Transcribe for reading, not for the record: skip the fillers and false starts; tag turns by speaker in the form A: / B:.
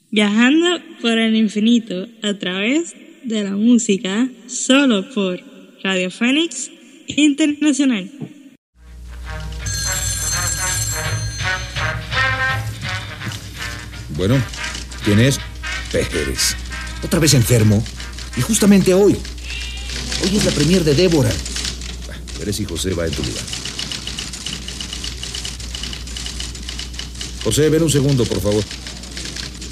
A: Viajando por el infinito a través de la música, solo por Radio Fénix Internacional.
B: Bueno, ¿quién es?
C: Pérez. Otra vez enfermo. Y justamente hoy. Hoy es la premier de Débora.
B: Pérez y José va en tu lugar. José, ven un segundo, por favor.